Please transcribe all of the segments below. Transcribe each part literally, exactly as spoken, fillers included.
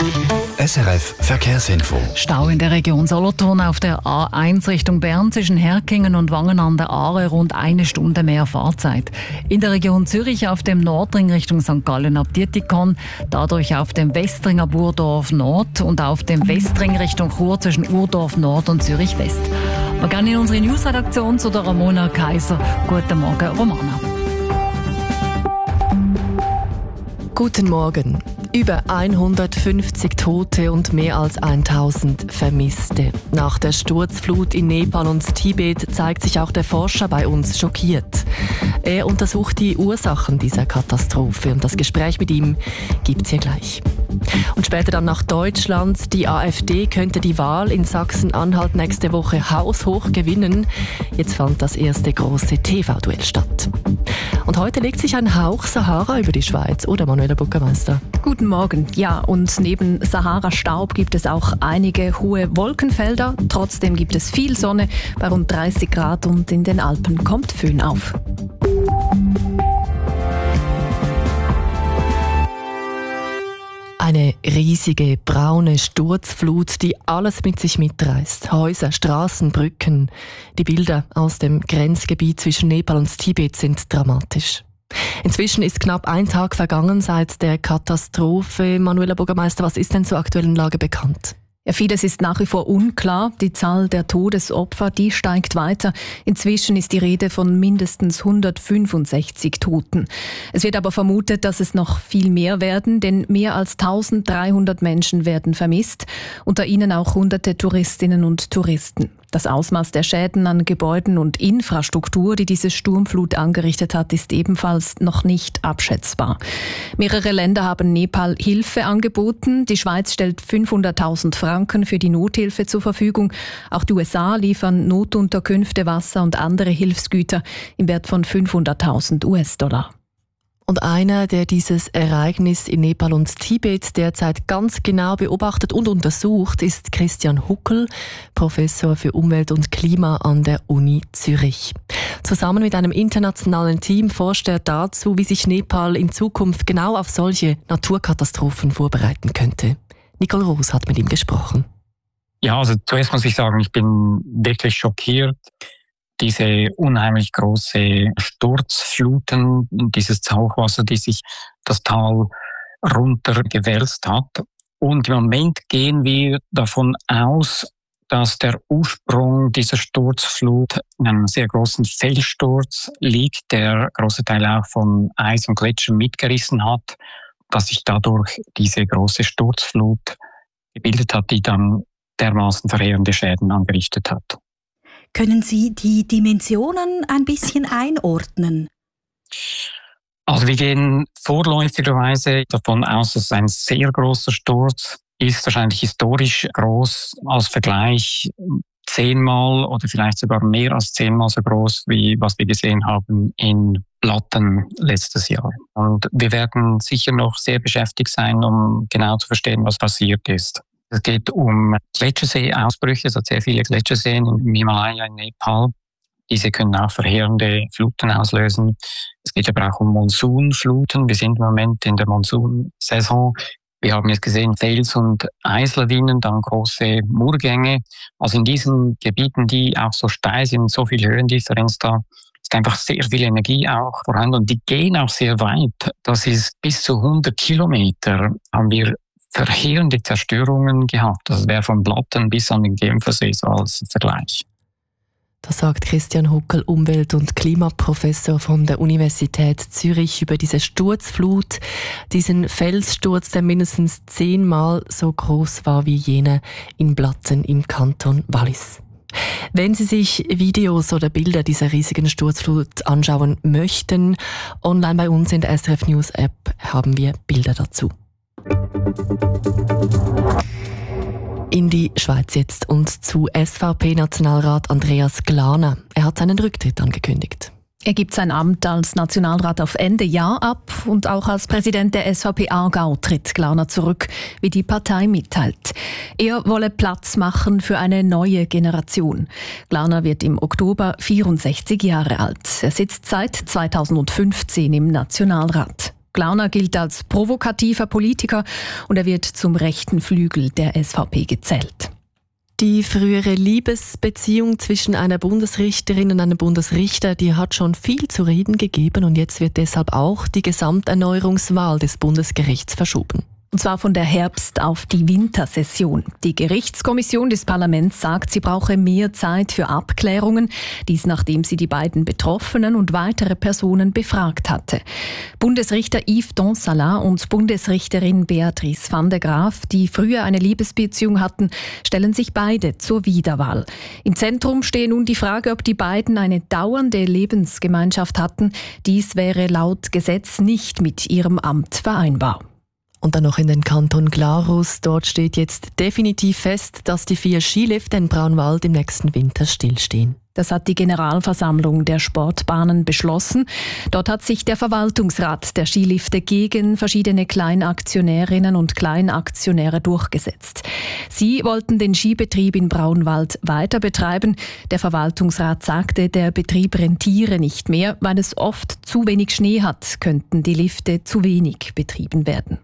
S R F Verkehrsinfo. Stau in der Region Solothurn auf der A eins Richtung Bern zwischen Herkingen und Wangen an der Aare, rund eine Stunde mehr Fahrzeit. In der Region Zürich auf dem Nordring Richtung Sankt Gallen ab Dietikon, dadurch auf dem Westring ab Urdorf Nord und auf dem Westring Richtung Chur zwischen Urdorf Nord und Zürich West. Wir gehen in unsere Newsredaktion zu der Ramona Kaiser. Guten Morgen, Romana. Guten Morgen. Über hundertfünfzig Tote und mehr als tausend Vermisste. Nach der Sturzflut in Nepal und Tibet zeigt sich auch der Forscher bei uns schockiert. Er untersucht die Ursachen dieser Katastrophe und das Gespräch mit ihm gibt's hier gleich. Und später dann nach Deutschland. Die AfD könnte die Wahl in Sachsen-Anhalt nächste Woche haushoch gewinnen. Jetzt fand das erste große T V-Duell statt. Und heute legt sich ein Hauch Sahara über die Schweiz, oder Manuela Buckermeister? Guten Morgen. Ja, und neben Sahara-Staub gibt es auch einige hohe Wolkenfelder. Trotzdem gibt es viel Sonne bei rund dreißig Grad und in den Alpen kommt Föhn auf. Eine riesige braune Sturzflut, die alles mit sich mitreißt. Häuser, Straßen, Brücken. Die Bilder aus dem Grenzgebiet zwischen Nepal und Tibet sind dramatisch. Inzwischen ist knapp ein Tag vergangen seit der Katastrophe. Manuela Bürgermeister, was ist denn zur aktuellen Lage bekannt? Ja, vieles ist nach wie vor unklar. Die Zahl der Todesopfer, die steigt weiter. Inzwischen ist die Rede von mindestens hundertfünfundsechzig Toten. Es wird aber vermutet, dass es noch viel mehr werden, denn mehr als eintausenddreihundert Menschen werden vermisst, unter ihnen auch hunderte Touristinnen und Touristen. Das Ausmaß der Schäden an Gebäuden und Infrastruktur, die diese Sturmflut angerichtet hat, ist ebenfalls noch nicht abschätzbar. Mehrere Länder haben Nepal Hilfe angeboten. Die Schweiz stellt fünfhunderttausend Franken für die Nothilfe zur Verfügung. Auch die U S A liefern Notunterkünfte, Wasser und andere Hilfsgüter im Wert von fünfhunderttausend U S-Dollar. Und einer, der dieses Ereignis in Nepal und Tibet derzeit ganz genau beobachtet und untersucht, ist Christian Huckel, Professor für Umwelt und Klima an der Uni Zürich. Zusammen mit einem internationalen Team forscht er dazu, wie sich Nepal in Zukunft genau auf solche Naturkatastrophen vorbereiten könnte. Nicole Roos hat mit ihm gesprochen. Ja, also zuerst muss ich sagen, ich bin wirklich schockiert. Diese unheimlich große Sturzfluten, dieses Hochwasser, die sich das Tal runtergewälzt hat. Und im Moment gehen wir davon aus, dass der Ursprung dieser Sturzflut in einem sehr großen Felssturz liegt, der große Teile auch von Eis und Gletschern mitgerissen hat, dass sich dadurch diese große Sturzflut gebildet hat, die dann dermaßen verheerende Schäden angerichtet hat. Können Sie die Dimensionen ein bisschen einordnen? Also wir gehen vorläufigerweise davon aus, dass es ein sehr großer Sturz ist, wahrscheinlich historisch groß, als Vergleich zehnmal oder vielleicht sogar mehr als zehnmal so groß, wie was wir gesehen haben in Blatten letztes Jahr. Und wir werden sicher noch sehr beschäftigt sein, um genau zu verstehen, was passiert ist. Es geht um Gletschersee-Ausbrüche, es hat sehr viele Gletscherseen im Himalaya, in Nepal. Diese können auch verheerende Fluten auslösen. Es geht aber auch um Monsunfluten. Wir sind im Moment in der Monsunsaison. Wir haben jetzt gesehen Fels- und Eislawinen, dann große Murgänge. Also in diesen Gebieten, die auch so steil sind, so viel Höhendifferenz da, ist einfach sehr viel Energie auch vorhanden. Und die gehen auch sehr weit. Das ist bis zu hundert Kilometer haben wir verheerende Zerstörungen gehabt. Das wäre von Blatten bis an den Genfersee so als Vergleich. Das sagt Christian Huckel, Umwelt- und Klimaprofessor von der Universität Zürich, über diese Sturzflut, diesen Felssturz, der mindestens zehnmal so groß war wie jener in Blatten im Kanton Wallis. Wenn Sie sich Videos oder Bilder dieser riesigen Sturzflut anschauen möchten, online bei uns in der S R F News App haben wir Bilder dazu. In die Schweiz jetzt und zu S V P-Nationalrat Andreas Glaner. Er hat seinen Rücktritt angekündigt. Er gibt sein Amt als Nationalrat auf Ende Jahr ab und auch als Präsident der S V P Aargau tritt Glaner zurück, wie die Partei mitteilt. Er wolle Platz machen für eine neue Generation. Glaner wird im Oktober vierundsechzig Jahre alt. Er sitzt seit zweitausendfünfzehn im Nationalrat. Glauner gilt als provokativer Politiker und er wird zum rechten Flügel der S V P gezählt. Die frühere Liebesbeziehung zwischen einer Bundesrichterin und einem Bundesrichter, die hat schon viel zu reden gegeben und jetzt wird deshalb auch die Gesamterneuerungswahl des Bundesgerichts verschoben. Und zwar von der Herbst- auf die Wintersession. Die Gerichtskommission des Parlaments sagt, sie brauche mehr Zeit für Abklärungen. Dies nachdem sie die beiden Betroffenen und weitere Personen befragt hatte. Bundesrichter Yves Donsalat und Bundesrichterin Beatrice van der Graaf, die früher eine Liebesbeziehung hatten, stellen sich beide zur Wiederwahl. Im Zentrum stehe nun die Frage, ob die beiden eine dauernde Lebensgemeinschaft hatten. Dies wäre laut Gesetz nicht mit ihrem Amt vereinbar. Und dann noch in den Kanton Glarus. Dort steht jetzt definitiv fest, dass die vier Skilifte in Braunwald im nächsten Winter stillstehen. Das hat die Generalversammlung der Sportbahnen beschlossen. Dort hat sich der Verwaltungsrat der Skilifte gegen verschiedene Kleinaktionärinnen und Kleinaktionäre durchgesetzt. Sie wollten den Skibetrieb in Braunwald weiter betreiben. Der Verwaltungsrat sagte, der Betrieb rentiere nicht mehr, weil es oft zu wenig Schnee hat, könnten die Lifte zu wenig betrieben werden.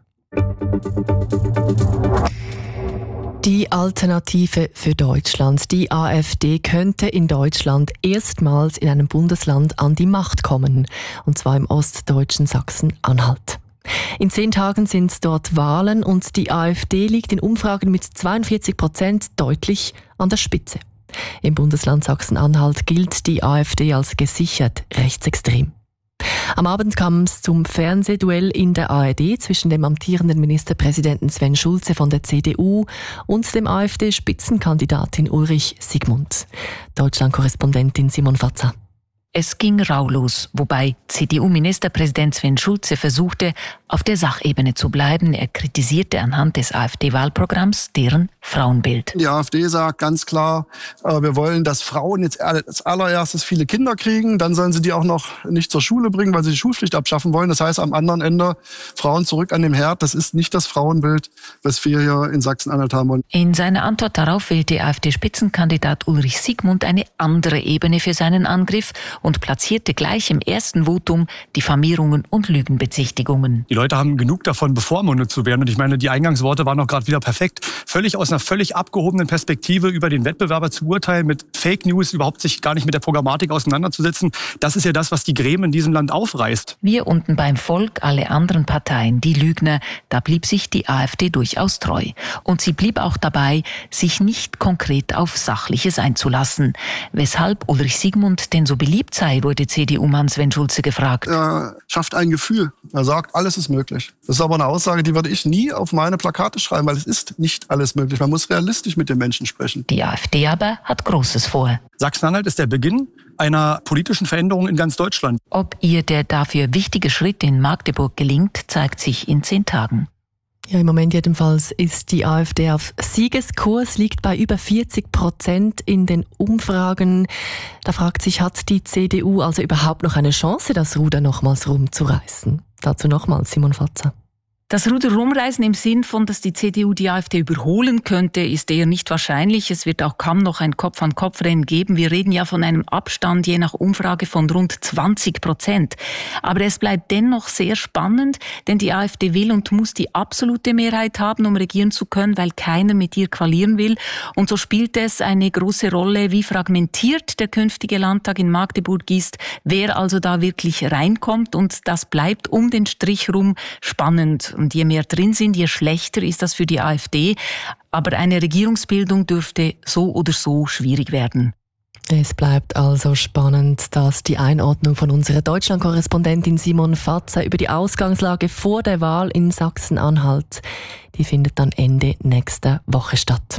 Die Alternative für Deutschland, die AfD, könnte in Deutschland erstmals in einem Bundesland an die Macht kommen, und zwar im ostdeutschen Sachsen-Anhalt. In zehn Tagen sind dort Wahlen und die AfD liegt in Umfragen mit zweiundvierzig Prozent deutlich an der Spitze. Im Bundesland Sachsen-Anhalt gilt die AfD als gesichert rechtsextrem. Am Abend kam es zum Fernsehduell in der A R D zwischen dem amtierenden Ministerpräsidenten Sven Schulze von der C D U und dem AfD-Spitzenkandidatin Ulrich Siegmund. Deutschland-Korrespondentin Simon Fatzer. Es ging rau los, wobei C D U-Ministerpräsident Sven Schulze versuchte, auf der Sachebene zu bleiben. Er kritisierte anhand des AfD-Wahlprogramms deren Frauenbild. Die AfD sagt ganz klar, äh, wir wollen, dass Frauen jetzt als allererstes viele Kinder kriegen. Dann sollen sie die auch noch nicht zur Schule bringen, weil sie die Schulpflicht abschaffen wollen. Das heißt, am anderen Ende Frauen zurück an dem Herd. Das ist nicht das Frauenbild, was wir hier in Sachsen-Anhalt haben wollen. In seiner Antwort darauf wählte AfD-Spitzenkandidat Ulrich Siegmund eine andere Ebene für seinen Angriff und platzierte gleich im ersten Votum Diffamierungen und Lügenbezichtigungen. Die Leute haben genug davon, bevormundet zu werden. Und ich meine, die Eingangsworte waren auch gerade wieder perfekt. Völlig aus einer völlig abgehobenen Perspektive über den Wettbewerber zu urteilen, mit Fake News überhaupt sich gar nicht mit der Programmatik auseinanderzusetzen. Das ist ja das, was die Gräben in diesem Land aufreißt. Wir unten beim Volk, alle anderen Parteien, die Lügner, da blieb sich die AfD durchaus treu. Und sie blieb auch dabei, sich nicht konkret auf Sachliches einzulassen. Weshalb Ulrich Siegmund denn so beliebt sei, wurde C D U-Mann Sven Schulze gefragt. Er schafft ein Gefühl. Er sagt, alles ist möglich. Das ist aber eine Aussage, die würde ich nie auf meine Plakate schreiben, weil es ist nicht alles möglich. Man muss realistisch mit den Menschen sprechen. Die AfD aber hat Großes vor. Sachsen-Anhalt ist der Beginn einer politischen Veränderung in ganz Deutschland. Ob ihr der dafür wichtige Schritt in Magdeburg gelingt, zeigt sich in zehn Tagen. Ja, im Moment jedenfalls ist die AfD auf Siegeskurs, liegt bei über vierzig Prozent in den Umfragen. Da fragt sich, hat die C D U also überhaupt noch eine Chance, das Ruder nochmals rumzureißen? Dazu nochmals Simon Fatzer. Das Ruder rumreißen im Sinn von, dass die C D U die AfD überholen könnte, ist eher nicht wahrscheinlich. Es wird auch kaum noch ein Kopf-an-Kopf-Rennen geben. Wir reden ja von einem Abstand je nach Umfrage von rund zwanzig Prozent. Aber es bleibt dennoch sehr spannend, denn die AfD will und muss die absolute Mehrheit haben, um regieren zu können, weil keiner mit ihr koalieren will. Und so spielt es eine große Rolle, wie fragmentiert der künftige Landtag in Magdeburg ist, wer also da wirklich reinkommt. Und das bleibt um den Strich rum spannend. Und je mehr drin sind, je schlechter ist das für die AfD. Aber eine Regierungsbildung dürfte so oder so schwierig werden. Es bleibt also spannend, dass die Einordnung von unserer Deutschland-Korrespondentin Simon Fatzer über die Ausgangslage vor der Wahl in Sachsen-Anhalt, die findet dann Ende nächster Woche statt.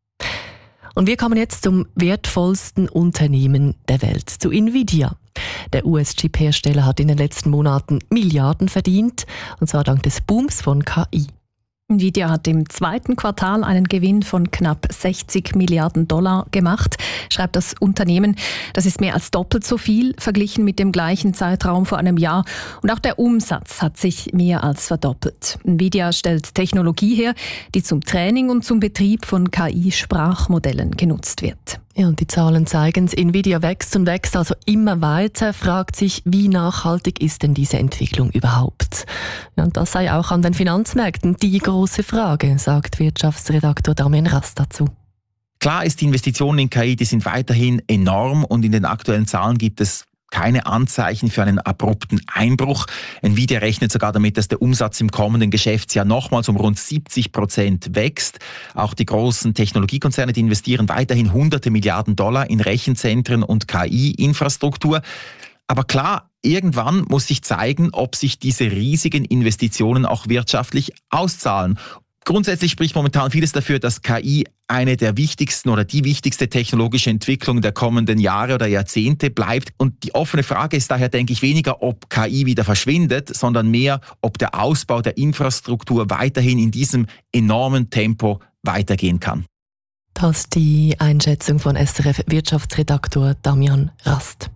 Und wir kommen jetzt zum wertvollsten Unternehmen der Welt, zu Nvidia. Der U S-Chip-Hersteller hat in den letzten Monaten Milliarden verdient, und zwar dank des Booms von K I. Nvidia hat im zweiten Quartal einen Gewinn von knapp sechzig Milliarden Dollar gemacht, schreibt das Unternehmen. Das ist mehr als doppelt so viel verglichen mit dem gleichen Zeitraum vor einem Jahr. Und auch der Umsatz hat sich mehr als verdoppelt. Nvidia stellt Technologie her, die zum Training und zum Betrieb von K I-Sprachmodellen genutzt wird. Ja, und die Zahlen zeigen es. Nvidia wächst und wächst also immer weiter. Fragt sich, wie nachhaltig ist denn diese Entwicklung überhaupt? Ja, und das sei auch an den Finanzmärkten die große Frage, sagt Wirtschaftsredaktor Damian Rast dazu. Klar ist, die Investitionen in K I, die sind weiterhin enorm und in den aktuellen Zahlen gibt es keine Anzeichen für einen abrupten Einbruch. Nvidia rechnet sogar damit, dass der Umsatz im kommenden Geschäftsjahr nochmals um rund siebzig Prozent wächst. Auch die großen Technologiekonzerne, die investieren weiterhin hunderte Milliarden Dollar in Rechenzentren und K I-Infrastruktur. Aber klar, irgendwann muss sich zeigen, ob sich diese riesigen Investitionen auch wirtschaftlich auszahlen. Grundsätzlich spricht momentan vieles dafür, dass K I eine der wichtigsten oder die wichtigste technologische Entwicklung der kommenden Jahre oder Jahrzehnte bleibt. Und die offene Frage ist daher, denke ich, weniger, ob K I wieder verschwindet, sondern mehr, ob der Ausbau der Infrastruktur weiterhin in diesem enormen Tempo weitergehen kann. Das ist die Einschätzung von S R F-Wirtschaftsredaktor Damian Rast.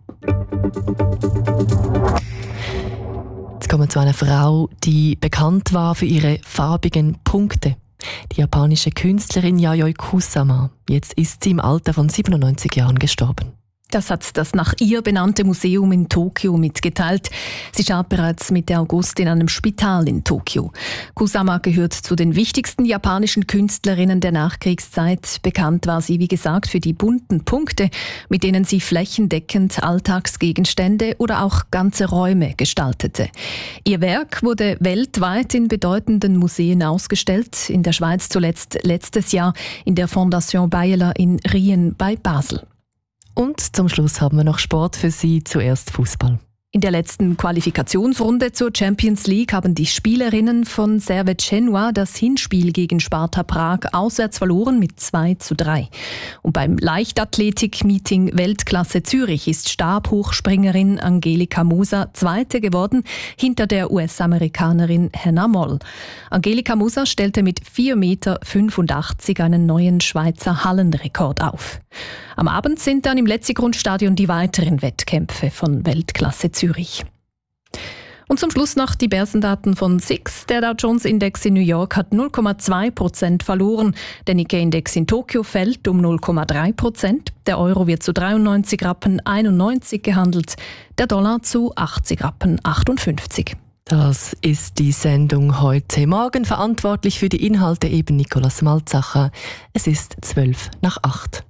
Jetzt kommen wir zu einer Frau, die bekannt war für ihre farbigen Punkte. Die japanische Künstlerin Yayoi Kusama. Jetzt ist sie im Alter von siebenundneunzig Jahren gestorben. Das hat das nach ihr benannte Museum in Tokio mitgeteilt. Sie starb bereits Mitte August in einem Spital in Tokio. Kusama gehört zu den wichtigsten japanischen Künstlerinnen der Nachkriegszeit. Bekannt war sie, wie gesagt, für die bunten Punkte, mit denen sie flächendeckend Alltagsgegenstände oder auch ganze Räume gestaltete. Ihr Werk wurde weltweit in bedeutenden Museen ausgestellt, in der Schweiz zuletzt letztes Jahr in der Fondation Bayerler in Rien bei Basel. Und zum Schluss haben wir noch Sport für Sie, zuerst Fußball. In der letzten Qualifikationsrunde zur Champions League haben die Spielerinnen von Servette Genua das Hinspiel gegen Sparta Prag auswärts verloren mit zwei zu drei. Und beim Leichtathletik-Meeting Weltklasse Zürich ist Stabhochspringerin Angelika Moser Zweite geworden, hinter der U S-Amerikanerin Hannah Moll. Angelika Moser stellte mit vier Komma fünfundachtzig Meter einen neuen Schweizer Hallenrekord auf. Am Abend sind dann im Letzigrund-Stadion die weiteren Wettkämpfe von Weltklasse Zürich. Und zum Schluss noch die Börsendaten von S I X. Der Dow Jones Index in New York hat null Komma zwei Prozent verloren. Der Nikkei Index in Tokio fällt um null Komma drei Prozent. Der Euro wird zu dreiundneunzig Rappen einundneunzig gehandelt. Der Dollar zu achtzig Rappen achtundfünfzig. Das ist die Sendung heute. Morgen verantwortlich für die Inhalte eben Nicolas Malzacher. Es ist zwölf nach acht.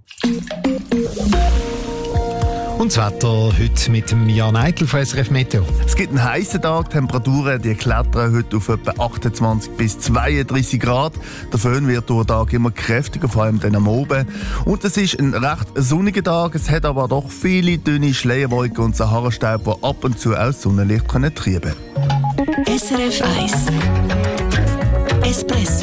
Und das Wetter heute mit dem Jan Eitel von S R F Meteo. Es gibt einen heißen Tag, Temperaturen die klettern heute auf etwa achtundzwanzig bis zweiunddreißig Grad. Der Föhn wird durch den Tag immer kräftiger, vor allem dann am Oben. Und es ist ein recht sonniger Tag, es hat aber doch viele dünne Schleierwolken und Sahara-Staub, die ab und zu auch Sonnenlicht treiben können. S R F eins Espresso.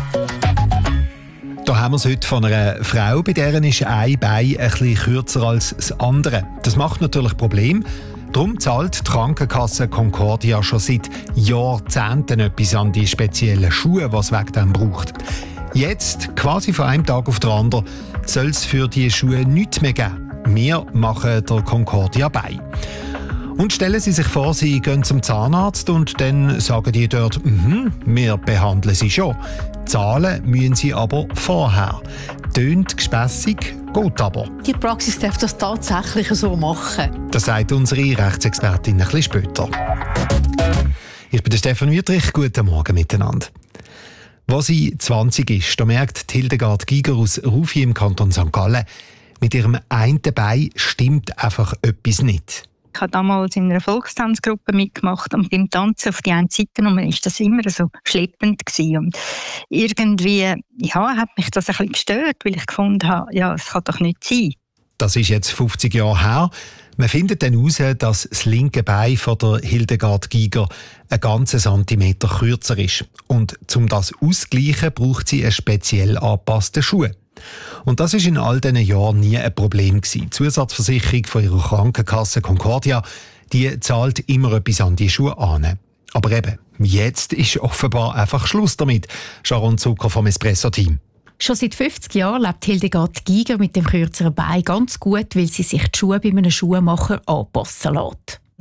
Da haben wir es heute von einer Frau, bei der ist ein Bein ein bisschen kürzer als das andere. Das macht natürlich Probleme. Darum zahlt die Krankenkasse Concordia schon seit Jahrzehnten etwas an die speziellen Schuhe, die es wegen dem braucht. Jetzt, quasi von einem Tag auf den anderen, soll es für diese Schuhe nichts mehr geben. Wir machen der Concordia bei. Und stellen Sie sich vor, Sie gehen zum Zahnarzt und dann sagen die dort, mhm, wir behandeln Sie schon. Zahlen müssen Sie aber vorher. Tönt gespässig, geht aber. Die Praxis darf das tatsächlich so machen. Das sagt unsere Rechtsexpertin ein bisschen später. Ich bin der Stefan Wüttrich, guten Morgen miteinander. Als sie zwanzig ist, da merkt Hildegard Giger aus Rufi im Kanton Sankt Gallen, mit ihrem einen Bein stimmt einfach etwas nicht. Ich habe damals in einer Volkstanzgruppe mitgemacht und beim Tanzen auf die eine Seite war das immer so schleppend gewesen. Und irgendwie ja, hat mich das ein bisschen gestört, weil ich gefunden habe, ja, es kann doch nicht sein. Das ist jetzt fünfzig Jahre her. Man findet dann heraus, dass das linke Bein von der Hildegard Giger einen ganzen Zentimeter kürzer ist. Und um das auszugleichen, braucht sie einen speziell angepassten Schuh. Und das war in all diesen Jahren nie ein Problem gewesen. Die Zusatzversicherung von ihrer Krankenkasse Concordia, die zahlt immer etwas an die Schuhe an. Aber eben, jetzt ist offenbar einfach Schluss damit. Sharon Zucker vom Espresso-Team. Schon seit fünfzig Jahren lebt Hildegard Giger mit dem kürzeren Bein ganz gut, weil sie sich die Schuhe bei einem Schuhmacher anpassen lässt.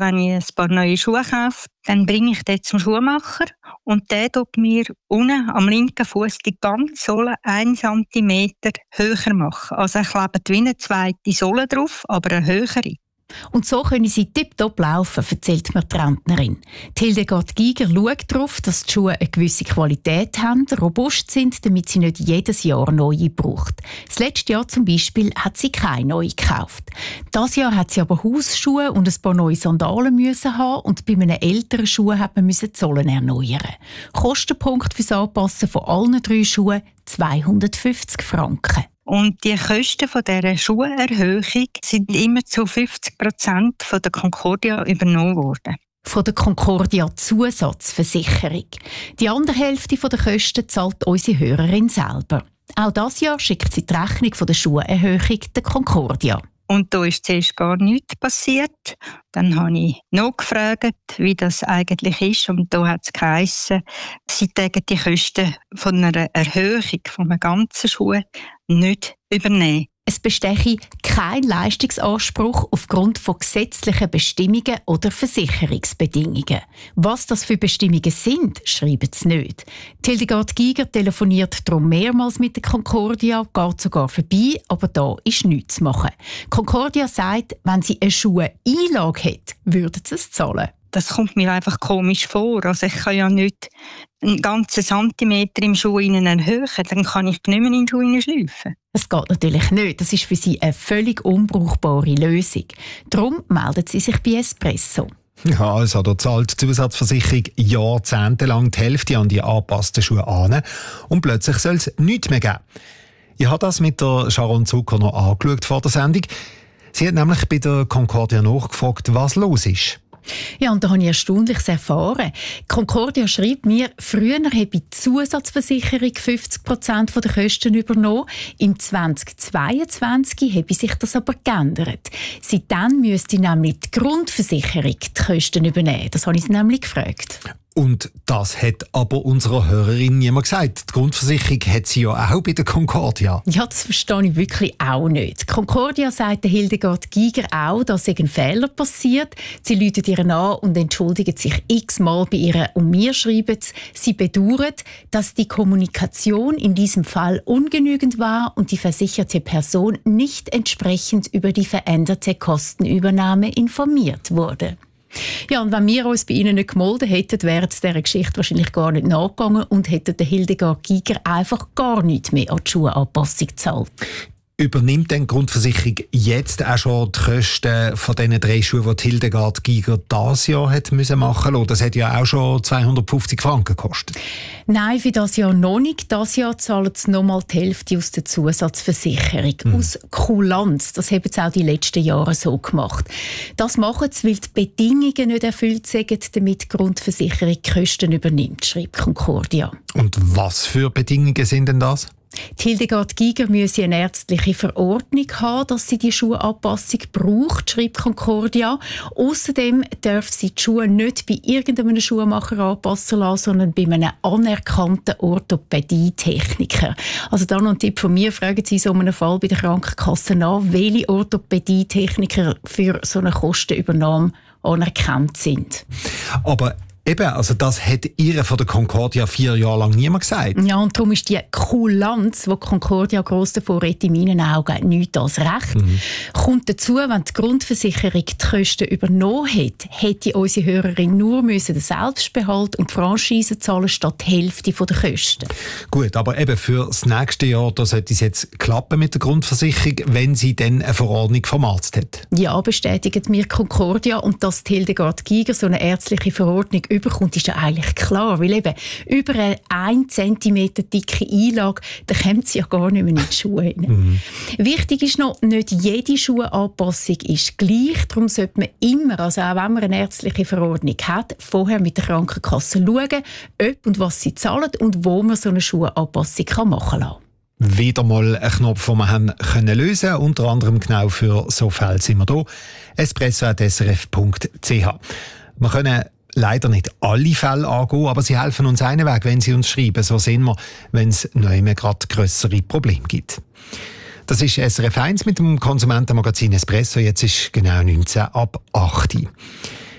Wenn ich ein paar neue Schuhe kaufe, dann bringe ich den zum Schuhmacher und der tut mir unten am linken Fuß die ganze Sohle einen Zentimeter höher machen. Also ich klebe wie eine zweite Sohle drauf, aber eine höhere. Und so können sie tipptopp laufen, erzählt mir die Rentnerin. Die Hildegard Giger schaut darauf, dass die Schuhe eine gewisse Qualität haben, robust sind, damit sie nicht jedes Jahr neue braucht. Das letzte Jahr zum Beispiel hat sie keine neue gekauft. Dieses Jahr hat sie aber Hausschuhe und ein paar neue Sandalen müssen haben und bei einem älteren Schuh hat man die Sohlen erneuern. Kostenpunkt fürs Anpassen von allen drei Schuhen zweihundertfünfzig Franken. Und die Kosten von dieser Schuherhöhung sind immer zu fünfzig Prozent von der Concordia übernommen worden. Von der Concordia Zusatzversicherung. Die andere Hälfte der Kosten zahlt unsere Hörerin selber. Auch dieses Jahr schickt sie die Rechnung von der Schuherhöhung der Concordia. Und da ist zuerst gar nichts passiert. Dann habe ich noch gefragt, wie das eigentlich ist. Und da hat es geheissen, sie tägen die Kosten von einer Erhöhung von einem ganzen Schuh nicht übernehmen. Es bestehe kein Leistungsanspruch aufgrund von gesetzlichen Bestimmungen oder Versicherungsbedingungen. Was das für Bestimmungen sind, schreiben sie nicht. Hildegard Giger telefoniert darum mehrmals mit der Concordia, geht sogar vorbei, aber da ist nichts zu machen. Concordia sagt, wenn sie eine Schuhe-Einlage hat, würden sie es zahlen. Das kommt mir einfach komisch vor. Also ich kann ja nicht einen ganzen Zentimeter im Schuh erhöhen, dann kann ich nicht mehr in den Schuh schleifen. Das geht natürlich nicht. Das ist für sie eine völlig unbrauchbare Lösung. Darum meldet sie sich bei Espresso. Ja, also da zahlt die Zusatzversicherung jahrzehntelang die Hälfte an die angepassten Schuhe an und plötzlich soll es nichts mehr geben. Ich habe das mit der Sharon Zucker noch angeschaut vor der Sendung. Sie hat nämlich bei der Concordia nachgefragt, was los ist. Ja, und da habe ich Erstaunliches erfahren. Concordia schreibt mir, früher habe die Zusatzversicherung fünfzig Prozent der Kosten übernommen. Im zweitausendzweiundzwanzig habe sich das aber geändert. Seitdem müsste nämlich die Grundversicherung die Kosten übernehmen. Das habe ich sie nämlich gefragt. Und das hat aber unserer Hörerin niemand gesagt. Die Grundversicherung hat sie ja auch bei der Concordia. Ja, das verstehe ich wirklich auch nicht. Die Concordia sagt Hildegard Giger auch, dass ein Fehler passiert. Sie rufen ihr an und entschuldigen sich x-mal bei ihr. Und mir schreiben sie, sie bedauern, dass die Kommunikation in diesem Fall ungenügend war und die versicherte Person nicht entsprechend über die veränderte Kostenübernahme informiert wurde. Ja, und wenn wir uns bei Ihnen nicht gemeldet hätten, wäre es dieser Geschichte wahrscheinlich gar nicht nachgegangen und hätten der Hildegard Giger einfach gar nichts mehr an die Schuhanpassung gezahlt. Übernimmt denn die Grundversicherung jetzt auch schon die Kosten von diesen drei Schuhen, die Hildegard Giger dieses Jahr hat müssen machen musste? Das hat ja auch schon zweihundertfünfzig Franken gekostet. Nein, für das Jahr noch nicht. Dieses Jahr zahlen sie noch mal die Hälfte aus der Zusatzversicherung. Mhm. Aus Kulanz. Das haben sie auch die letzten Jahre so gemacht. Das machen sie, weil die Bedingungen nicht erfüllt sind, damit die Grundversicherung die Kosten übernimmt, schreibt Concordia. Und was für Bedingungen sind denn das? Die Hildegard Giger müsse eine ärztliche Verordnung haben, dass sie die Schuhanpassung braucht, schreibt Concordia. Außerdem darf sie die Schuhe nicht bei irgendeinem Schuhmacher anpassen lassen, sondern bei einem anerkannten Orthopädietechniker. Also dann noch ein Tipp von mir, fragen Sie in so einem Fall bei der Krankenkasse nach, welche Orthopädietechniker für so eine Kostenübernahme anerkannt sind. Aber eben, also das hat ihr von der Concordia vier Jahre lang niemand gesagt. Ja, und darum ist die Kulanz, die Concordia gross davor redet, in meinen Augen nichts als recht. Mhm. Kommt dazu, wenn die Grundversicherung die Kosten übernommen hat, hätte unsere Hörerin nur müssen den Selbstbehalt und die Franchise zahlen statt die Hälfte der Kosten. Gut, aber eben für das nächste Jahr, da sollte es jetzt klappen mit der Grundversicherung, wenn sie dann eine Verordnung vom Arzt hat. Ja, bestätigt mir Concordia, und dass die Hildegard Giger so eine ärztliche Verordnung überkommt, ist ja eigentlich klar, weil eben über eine ein Zentimeter dicke Einlage, da kommt sie ja gar nicht mehr in die Schuhe rein. Mhm. Wichtig ist noch, nicht jede Schuhanpassung ist gleich, darum sollte man immer, also auch wenn man eine ärztliche Verordnung hat, vorher mit der Krankenkasse schauen, ob und was sie zahlen und wo man so eine Schuhanpassung machen kann. Wieder mal ein Knopf, den wir haben können lösen, unter anderem genau für so Fälle sind wir da. espresso punkt s r f punkt c h. Wir können leider nicht alle Fälle angehen, aber sie helfen uns einen Weg, wenn sie uns schreiben. So sind wir, wenn es neu mehr gerade grössere Probleme gibt. Das ist S R F eins mit dem Konsumentenmagazin Espresso. Jetzt ist genau neunzehn ab acht.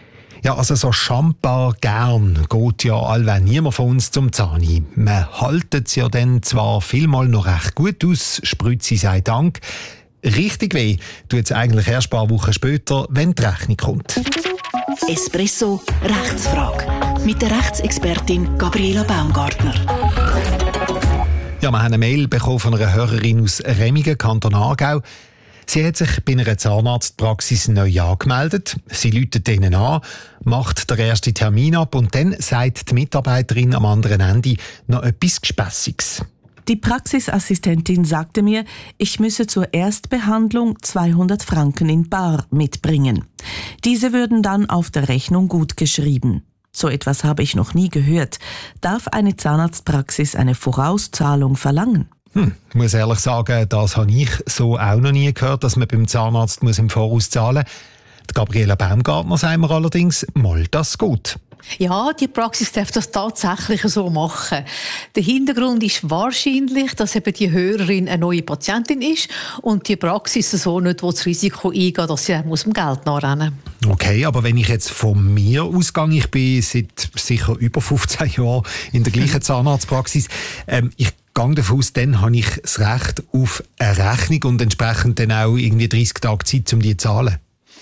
Ja, also so schambar gern geht ja allweil niemand von uns zum Zahni. Man haltet es ja dann zwar vielmal noch recht gut aus, Spritze sei Dank. Richtig weh tut es eigentlich erst ein paar Wochen später, wenn die Rechnung kommt. Espresso Rechtsfrage mit der Rechtsexpertin Gabriela Baumgartner. Ja, wir haben eine Mail bekommen von einer Hörerin aus Remigen, Kanton Aargau. Sie hat sich bei einer Zahnarztpraxis neu angemeldet. Sie läutet denen an, macht den ersten Termin ab und dann sagt die Mitarbeiterin am anderen Ende noch etwas Gespässiges. Die Praxisassistentin sagte mir, ich müsse zur Erstbehandlung zweihundert Franken in bar mitbringen. Diese würden dann auf der Rechnung gutgeschrieben. So etwas habe ich noch nie gehört. Darf eine Zahnarztpraxis eine Vorauszahlung verlangen? Hm, ich muss ehrlich sagen, das habe ich so auch noch nie gehört, dass man beim Zahnarzt muss im Voraus zahlen muss. Die Gabriela Baumgartner sagt mir allerdings, mal das gut. Ja, die Praxis darf das tatsächlich so machen. Der Hintergrund ist wahrscheinlich, dass eben die Hörerin eine neue Patientin ist und die Praxis so nicht das Risiko eingehen, dass sie muss dem Geld nachrennen. Okay, aber wenn ich jetzt von mir ausgehe, ich bin seit sicher über fünfzehn Jahren in der gleichen Zahnarztpraxis, ähm, ich gehe davon aus, dann habe ich das Recht auf eine Rechnung und entsprechend dann auch irgendwie dreißig Tage Zeit, um die zu zahlen.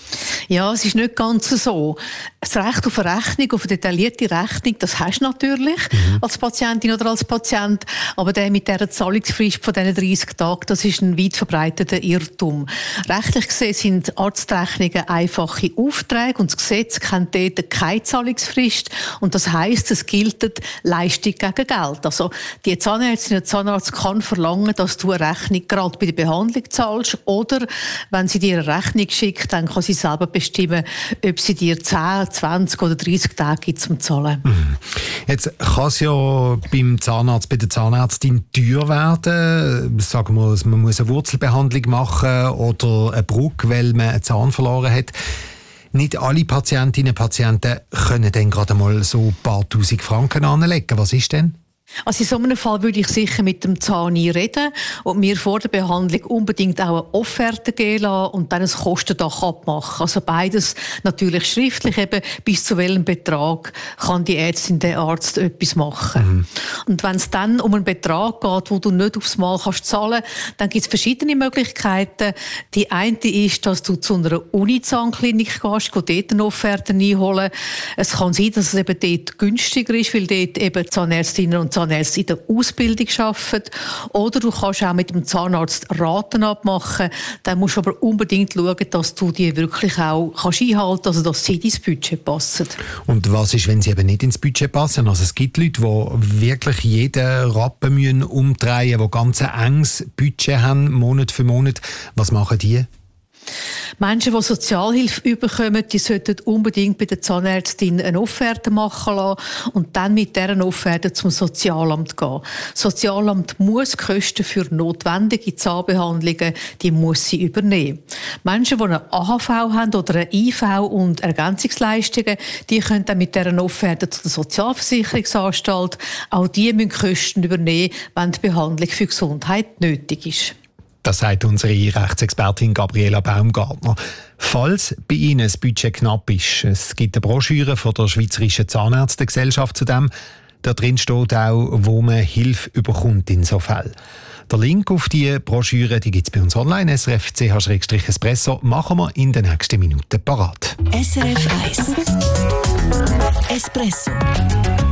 Ja, es ist nicht ganz so. Das Recht auf eine Rechnung, auf eine detaillierte Rechnung, das hast du natürlich mhm. als Patientin oder als Patient. Aber der mit dieser Zahlungsfrist von diesen dreißig Tagen, das ist ein weit verbreiteter Irrtum. Rechtlich gesehen sind Arztrechnungen einfache Aufträge und das Gesetz kennt dort keine Zahlungsfrist. Und das heisst, es gilt Leistung gegen Geld. Also die Zahnärztin oder Zahnarzt kann verlangen, dass du eine Rechnung gerade bei der Behandlung zahlst oder wenn sie dir eine Rechnung schickt, dann kann sie selber bestimmen, ob sie dir zehn, zwanzig oder dreißig Tage gibt zum Zahlen. Mhm. Jetzt kann es ja beim Zahnarzt, bei der Zahnärztin teuer werden. Sagen wir, man muss eine Wurzelbehandlung machen oder eine Brücke, weil man einen Zahn verloren hat. Nicht alle Patientinnen und Patienten können dann gerade mal so ein paar tausend Franken anlegen. Was ist denn? Also in so einem Fall würde ich sicher mit dem Zahni reden und mir vor der Behandlung unbedingt auch eine Offerte geben lassen und dann ein Kostendach abmachen. Also beides natürlich schriftlich, eben bis zu welchem Betrag kann die Ärztin, der Arzt etwas machen. Mhm. Und wenn es dann um einen Betrag geht, wo du nicht aufs Mal kannst zahlen, dann gibt es verschiedene Möglichkeiten. Die eine ist, dass du zu einer Uni-Zahnklinik gehst, dort eine Offerte einholen. Es kann sein, dass es eben dort günstiger ist, weil dort eben Zahnärztinnen und Zahnärzte in der Ausbildung arbeiten. Oder du kannst auch mit dem Zahnarzt Raten abmachen. Dann musst du aber unbedingt schauen, dass du die wirklich auch kannst einhalten kannst, also dass sie ins Budget passen. Und was ist, wenn sie eben nicht ins Budget passen? Also es gibt Leute, die wirklich jeden Rappen müssen umdrehen, die ganz ein enges Budget haben, Monat für Monat. Was machen die? Menschen, die Sozialhilfe bekommen, die sollten unbedingt bei der Zahnärztin eine Offerte machen lassen und dann mit dieser Offerte zum Sozialamt gehen. Das Sozialamt muss Kosten für notwendige Zahnbehandlungen, die muss sie übernehmen. Menschen, die eine A H V haben oder eine I V und Ergänzungsleistungen, die können dann mit dieser Offerte zu der Sozialversicherungsanstalt. Auch die müssen Kosten übernehmen, wenn die Behandlung für Gesundheit nötig ist. Das sagt unsere Rechtsexpertin Gabriela Baumgartner. Falls bei Ihnen das Budget knapp ist, es gibt eine Broschüre von der Schweizerischen Zahnärztegesellschaft zu dem. Da drin steht auch, wo man Hilfe überkommt in so Fällen. Der Link auf die Broschüre gibt es bei uns online, S R F C H Espresso. Machen wir in den nächsten Minuten parat. S R F eins Espresso.